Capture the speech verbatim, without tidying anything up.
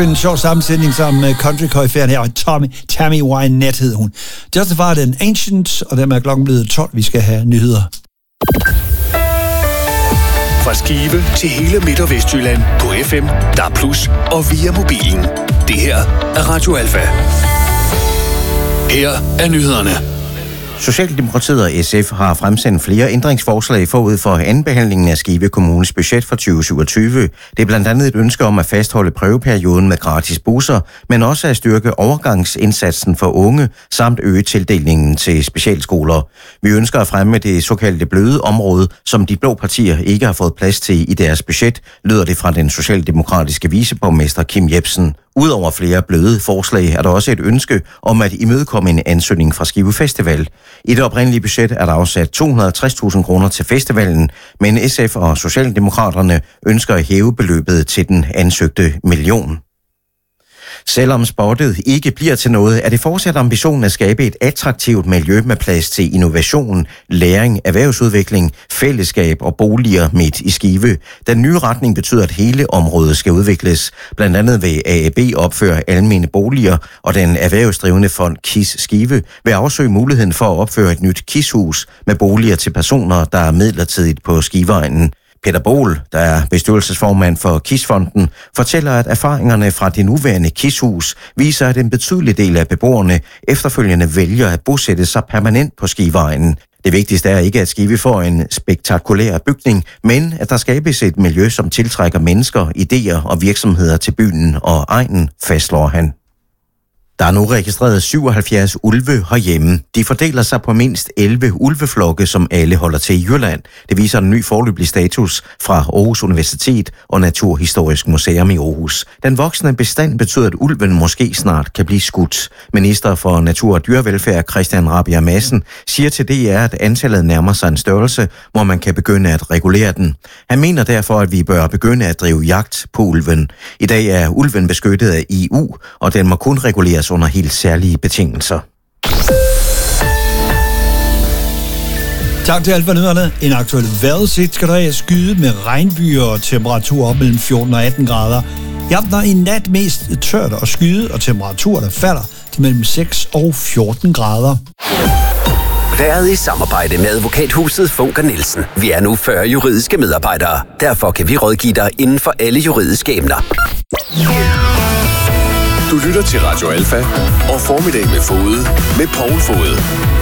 En sjov sammensætning som country-koryfæren her, og Tommy, Tammy Wynette hed hun. Justified and Ancient, og dermed er klokken blevet tolv. Vi skal have nyheder. Fra Skive til hele Midt- og Vestjylland på F M, D A B plus, og via mobilen. Det her er Radio Alfa. Her er nyhederne. Socialdemokratiet og S F har fremsendt flere ændringsforslag forud for andenbehandlingen af Skive Kommunes budget for tyve syvogtyve. Det er blandt andet et ønske om at fastholde prøveperioden med gratis busser, men også at styrke overgangsindsatsen for unge, samt øge tildelingen til specialskoler. Vi ønsker at fremme det såkaldte bløde område, som de blå partier ikke har fået plads til i deres budget, lyder det fra den socialdemokratiske viceborgmester Kim Jebsen. Udover flere bløde forslag er der også et ønske om at imødekomme en ansøgning fra Skive Festival. I det oprindelige budget er der afsat to hundrede og tres tusind kroner til festivalen, men S F og Socialdemokraterne ønsker at hæve beløbet til den ansøgte million. Selvom spottet ikke bliver til noget, er det fortsat ambitionen at skabe et attraktivt miljø med plads til innovation, læring, erhvervsudvikling, fællesskab og boliger midt i Skive. Den nye retning betyder, at hele området skal udvikles. Blandt andet vil A A B opføre almene boliger, og den erhvervsdrivende fond KIS Skive vil afsøge muligheden for at opføre et nyt KIS-hus med boliger til personer, der er midlertidigt på Skiveegnen. Peter Bohl, der er bestyrelsesformand for KIS-fonden, fortæller, at erfaringerne fra det nuværende KIS-hus viser, at en betydelig del af beboerne efterfølgende vælger at bosætte sig permanent på Skiveegnen. Det vigtigste er ikke, at Skive får en spektakulær bygning, men at der skabes et miljø, som tiltrækker mennesker, idéer og virksomheder til byen og egnen, fastslår han. Der er nu registreret syvoghalvfjerds ulve herhjemme. De fordeler sig på mindst elleve ulveflokke, som alle holder til i Jylland. Det viser en ny foreløbig status fra Aarhus Universitet og Naturhistorisk Museum i Aarhus. Den voksne bestand betyder, at ulven måske snart kan blive skudt. Minister for Natur og Dyrevelfærd Christian Rabjerg Madsen siger til D R, at antallet nærmer sig en størrelse, hvor man kan begynde at regulere den. Han mener derfor, at vi bør begynde at drive jagt på ulven. I dag er ulven beskyttet af E U, og den må kun reguleres under helt særlige betingelser. Tak til Alfa Nyhederne. En aktuel vejrudsigt skal der have skyde med regnbyer og temperaturer op mellem fjorten og atten grader. I aften er i nat mest tørt og skyde, og temperaturer, der falder til mellem seks og fjorten grader. Været i samarbejde med advokathuset Funker Nielsen. Vi er nu fyrre juridiske medarbejdere. Derfor kan vi rådgive dig inden for alle juridiske emner. Du lytter til Radio Alfa og Formiddag med Fode med Poul Fode.